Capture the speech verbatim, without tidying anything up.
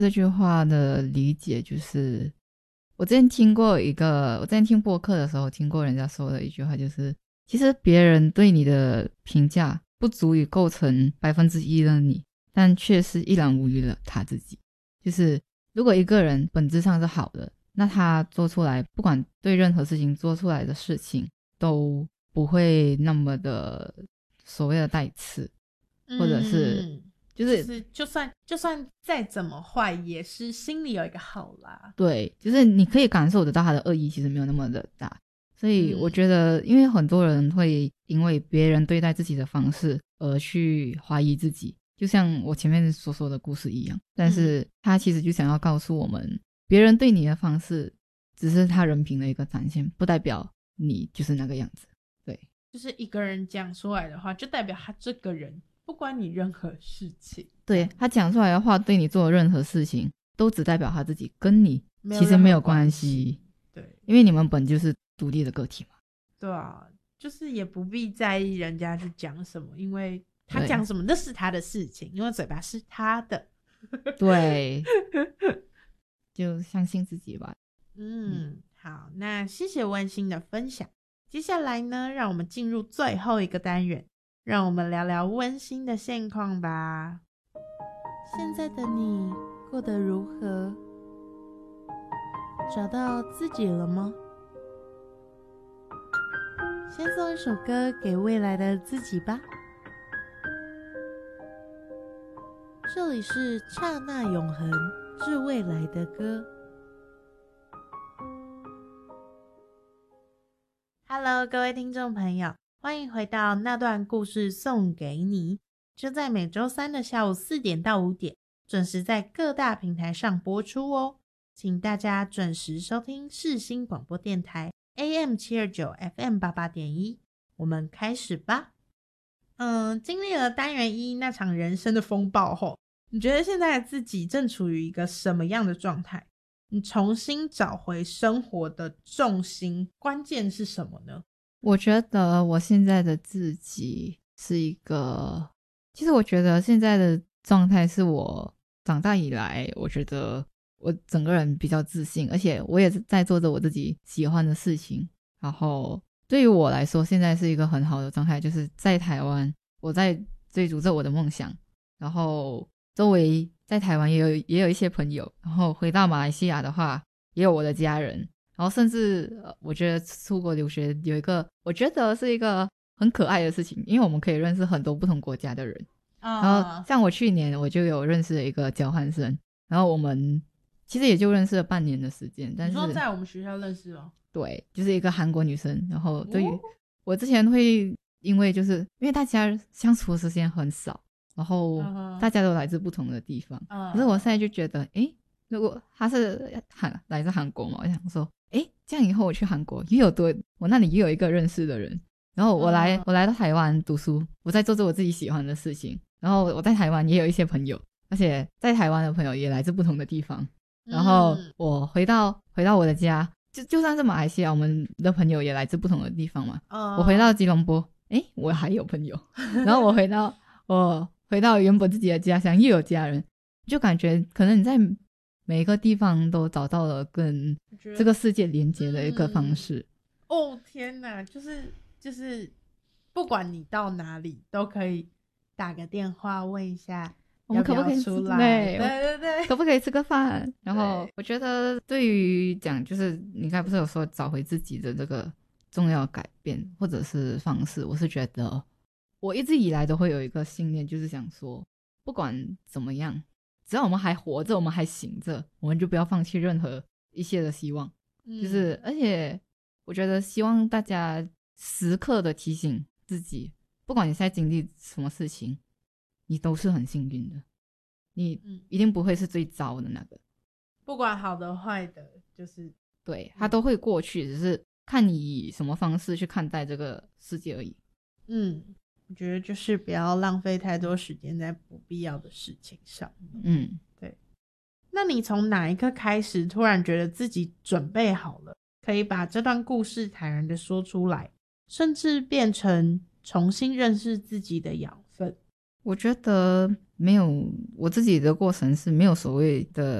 这句话的理解就是，我之前听过一个，我之前听播客的时候听过人家说的一句话，就是其实别人对你的评价不足以构成百分之一的你，但却是一览无余的他自己。就是如果一个人本质上是好的，那他做出来不管对任何事情做出来的事情都不会那么的所谓的带刺，或者是、 嗯就是、 就是就算就算再怎么坏也是心里有一个好啦。 对，就是你可以感受得到他的恶意其实没有那么的大。所以我觉得因为很多人会因为别人对待自己的方式而去怀疑自己，就像我前面所说的故事一样，但是他其实就想要告诉我们，别人对你的方式只是他人品的一个展现，不代表你就是那个样子。对， 就是一个人讲出来的话就代表他这个人不关你任何事情。 对，他讲出来的话对你做的任何事情都只代表他自己，跟你其实没有关系。 对， 因为你们本就是独立的个体嘛。 对啊，就是也不必在意人家去讲什么，因为他讲什么那是他的事情，因为嘴巴是他的。 对，就相信自己吧。 嗯，好，那谢谢温馨的分享。接下来呢，让我们进入最后一个单元，让我们聊聊温馨的现况吧。现在的你过得如何？找到自己了吗？先送一首歌给未来的自己吧。这里是刹那永恒致未来的歌。Hello， 各位听众朋友，欢迎回到那段故事送给你，就在每周三的下午四点到五点，准时在各大平台上播出哦。请大家准时收听世新广播电台 A M 七二九 F M 八八点一，我们开始吧。嗯，经历了单元一那场人生的风暴后，你觉得现在的自己正处于一个什么样的状态？你重新找回生活的重心，关键是什么呢？ 我觉得我现在的自己是一个，其实我觉得现在的状态是我长大以来，我觉得我整个人比较自信，而且我也在做着我自己喜欢的事情。然后对于我来说，现在是一个很好的状态，就是在台湾我在追逐着我的梦想，然后周围在台湾也有也有一些朋友，然后回到马来西亚的话也有我的家人，然后甚至、呃、我觉得出国留学有一个我觉得是一个很可爱的事情，因为我们可以认识很多不同国家的人、uh. 然后像我去年我就有认识了一个交换生，然后我们其实也就认识了半年的时间。但是你说在我们学校认识吗？ 对，就是一个韩国女生。然后对于、哦、我之前会因为就是因为大家相处的时间很少，然后大家都来自不同的地方、uh. 可是我现在就觉得诶，如果他是韩来自韩国嘛，我想说诶，这样以后我去韩国也有多我那里也有一个认识的人，然后我来、uh. 我来到台湾读书，我在做着我自己喜欢的事情，然后我在台湾也有一些朋友，而且在台湾的朋友也来自不同的地方，然后我回到回到我的家，就就算是马来西亚，我们的朋友也来自不同的地方嘛。Uh. 我回到吉隆坡，诶，我还有朋友然后我回到我回到原本自己的家乡，又有家人，就感觉可能你在每一个地方都找到了跟这个世界连接的一个方式。 哦天哪，就是就是不管你到哪里都可以打个电话问一下我们可不可以出来，对对对， 可不可以吃个饭。然后我觉得对于讲就是你刚才不是有说找回自己的这个重要改变或者是方式，我是觉得我一直以来都会有一个信念，就是想说不管怎么样，只要我们还活着，我们还醒着，我们就不要放弃任何一切的希望、嗯、就是而且我觉得希望大家时刻的提醒自己，不管你现在经历什么事情，你都是很幸运的，你一定不会是最糟的那个、嗯、 不管好的坏的，就是对它都会过去、嗯、只是看你以什么方式去看待这个世界而已。 嗯，我觉得就是不要浪费太多时间在不必要的事情上。 嗯， 对。那你从哪一刻开始突然觉得自己准备好了，可以把这段故事坦然的说出来，甚至变成重新认识自己的养分？ 我觉得没有，我自己的过程是没有所谓的